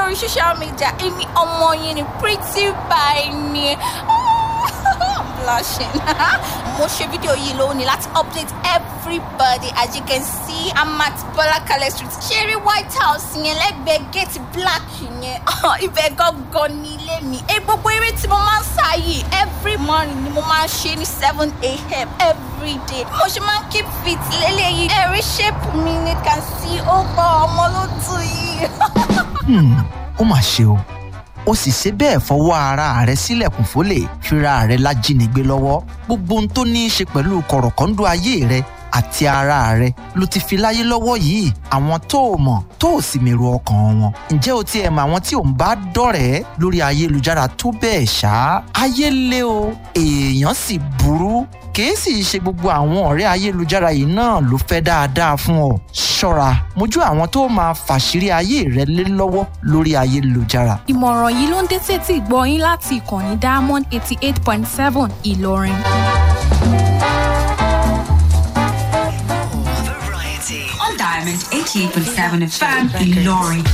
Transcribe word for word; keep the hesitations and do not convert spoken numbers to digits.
lórí social media èmi ọmọ yín ni pretty by ni. Blushing. Mo ṣe video yìí lónìí láti update everybody. As you can see, I'm at Bọ́lákalẹ̀ Street. Cherry White House yẹn lẹ́gbẹ̀ẹ́ gate black yẹn. Ibẹ̀ gangan ni ilé mi. Ẹ gbogbo eré tí mo máa ń sá yìí every morning ni mo máa ń ṣe ní seven a.m. every day. Mo ṣe máa ń keep fit lélẹ́yìí. Ẹ̀rí shape mi ni can see ó gbọ́ ọmọ ló tù yìí. Hmm, ó mà ṣe o. Ó sì ṣe bẹ́ẹ̀ fọwọ́ ara rẹ̀ sílẹ̀kùn fólè fira rẹ̀ lájínigbé lọ́wọ́. Gbogbo ohun tó ní í ṣe pẹ̀lú kọ̀rọ̀kọ́ndú ayé rẹ̀ àti ara rẹ̀ ló ti fi láyé lọ́wọ́ yìí. Àwọn tó o mọ̀ tó o sì mèrò ọkàn wọn. Ǹjẹ́ o ti ẹ̀ mọ̀ àwọn tí ò ń bá dọ̀rẹ́ lórí ayélujára tó bẹ́ẹ̀ ṣá? Ayé le o, èèyàn sì burú. Kìí sì ṣe gbogbo àwọn ọ̀rẹ́ ayélujára yìí náà ló fẹ́ dáadáa fún ọ. Ṣọ́ra mójú àwọn tó máa fàṣírí ayé rẹ lé lọ́wọ́ lórí ayélujára. Ìmọ̀ràn yìí ló ń dé sétí gbọ́ yín láti ìkànnì Diamond eighty eight point seven Ìlọrin. On Diamond eighty eight point seven F M Ìlọrin.